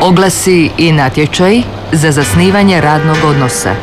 Oglasi i natječaj za zasnivanje radnog odnosa.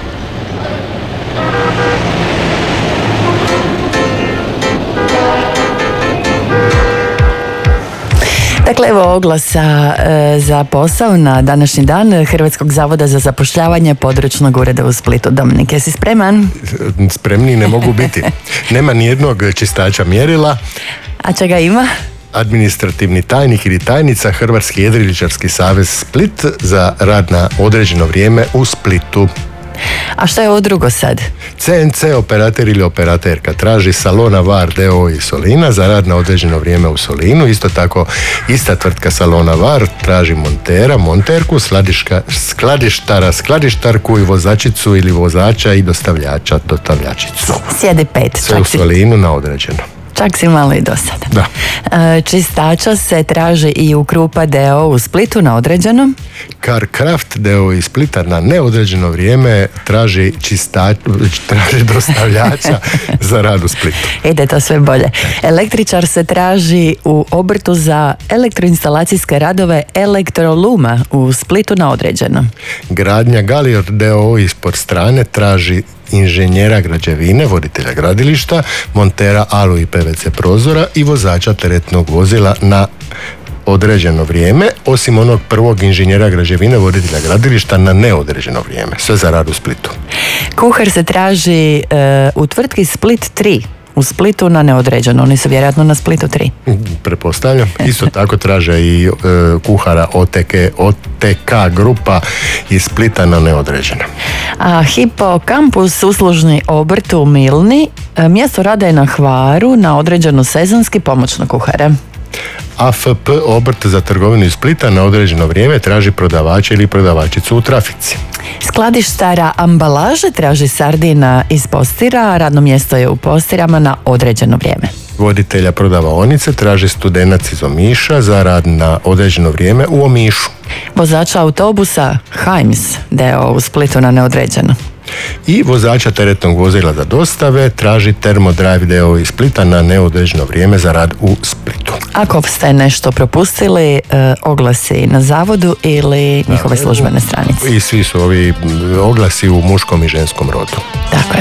Dakle, evo oglasa za posao na današnji dan Hrvatskog zavoda za zapošljavanje područnog ureda u Splitu. Dominik, jesi spreman? Spremniji ne mogu biti. Nema nijednog čistača mjerila. A čega ima? Administrativni tajnik ili tajnica Hrvatski jedriličarski savez Split za rad na određeno vrijeme u Splitu. A što je ovo drugo sad? CNC operater ili operaterka traži Salona VAR d.o.o. iz Solina za rad na određeno vrijeme u Solinu. Isto tako ista tvrtka Salona VAR traži montera, monterku, skladištara, skladištarku i vozačicu ili vozača i dostavljača, dostavljačicu. Sjedi 5. Sve u Solinu na određeno. Čak si malo i do sada. Da. Čistača se traži i u Krupa d.o.o. u Splitu na određeno. Carcraft d.o.o. iz Splita na neodređeno vrijeme traži dostavljača za rad u Splitu. Ide to sve bolje. Električar se traži u obrtu za elektroinstalacijske radove Elektroluma u Splitu na određeno. Gradnja Galior d.o.o. ispod strane traži inženjera građevine, voditelja gradilišta, montera alu i PVC prozora i vozača teretnog vozila na određeno vrijeme, osim onog prvog inženjera građevine, voditelja gradilišta na neodređeno vrijeme. Sve za rad u Splitu. Kuhar se traži u tvrtki Split 3 u Splitu na neodređeno. Oni su vjerojatno na Splitu 3. Pretpostavljam. Isto tako traže i kuhara OTK grupa iz Splita na neodređeno. A Hipokampus, uslužni obrt u Milni, mjesto rada je na Hvaru na određeno sezonski pomoćno kuhara. AFP obrt za trgovinu iz Splita na određeno vrijeme traži prodavača ili prodavačicu u trafici. Skladištara ambalaže traži Sardina iz Postira, a radno mjesto je u Postirama na određeno vrijeme. Voditelja prodavaonice traži studenac iz Omiša za rad na određeno vrijeme u Omišu. Vozača autobusa Heims d.o.o. u Splitu na neodređeno. I vozača teretnog vozila za dostave traži Thermodrive d.o.o. iz Splita na neodređeno vrijeme za rad u Splitu. Ako ste nešto propustili, oglasi na zavodu ili njihove službene stranice. I svi su ovi oglasi u muškom i ženskom rodu. Tako je.